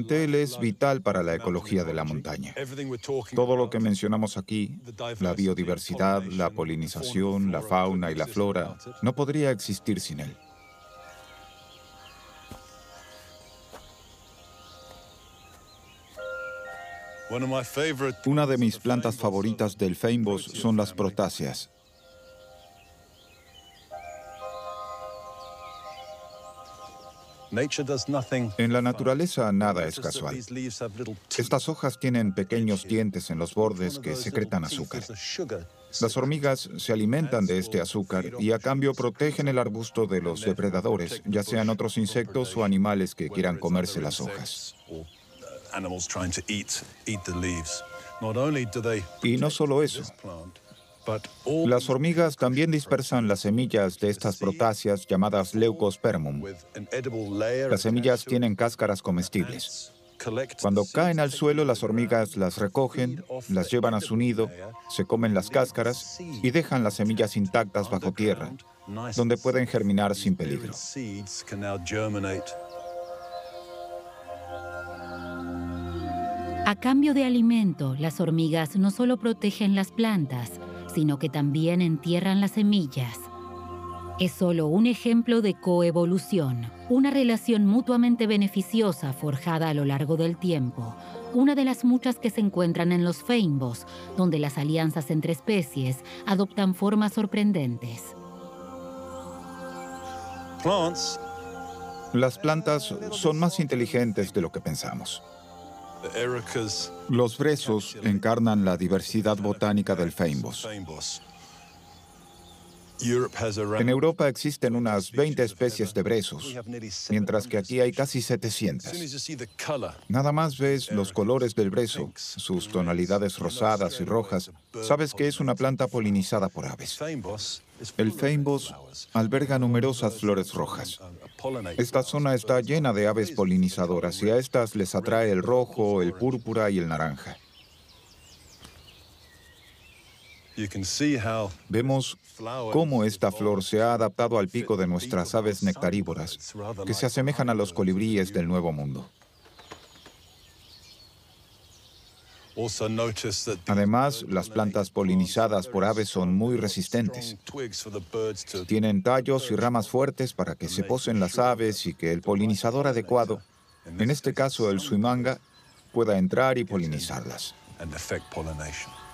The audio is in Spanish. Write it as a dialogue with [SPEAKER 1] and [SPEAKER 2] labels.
[SPEAKER 1] mantel es vital para la ecología de la montaña. Todo lo que mencionamos aquí, la biodiversidad, la polinización, la fauna y la flora, no podría existir sin él. Una de mis plantas favoritas del feimbos son las protáceas. En la naturaleza nada es casual. Estas hojas tienen pequeños dientes en los bordes que secretan azúcar. Las hormigas se alimentan de este azúcar y a cambio protegen el arbusto de los depredadores, ya sean otros insectos o animales que quieran comerse las hojas. Y no solo eso. Las hormigas también dispersan las semillas de estas protáceas llamadas Leucospermum. Las semillas tienen cáscaras comestibles. Cuando caen al suelo, las hormigas las recogen, las llevan a su nido, se comen las cáscaras y dejan las semillas intactas bajo tierra, donde pueden germinar sin peligro.
[SPEAKER 2] A cambio de alimento, las hormigas no solo protegen las plantas, sino que también entierran las semillas. Es solo un ejemplo de coevolución, una relación mutuamente beneficiosa forjada a lo largo del tiempo, una de las muchas que se encuentran en los feimbos, donde las alianzas entre especies adoptan formas sorprendentes.
[SPEAKER 1] Las plantas son más inteligentes de lo que pensamos. Los brezos encarnan la diversidad botánica del feimbos. En Europa existen unas 20 especies de brezos, mientras que aquí hay casi 700. Nada más ves los colores del brezo, sus tonalidades rosadas y rojas, sabes que es una planta polinizada por aves. El feimbos alberga numerosas flores rojas. Esta zona está llena de aves polinizadoras y a estas les atrae el rojo, el púrpura y el naranja. Vemos cómo esta flor se ha adaptado al pico de nuestras aves nectarívoras, que se asemejan a los colibríes del Nuevo Mundo. Además, las plantas polinizadas por aves son muy resistentes. Tienen tallos y ramas fuertes para que se posen las aves y que el polinizador adecuado, en este caso el suimanga, pueda entrar y polinizarlas.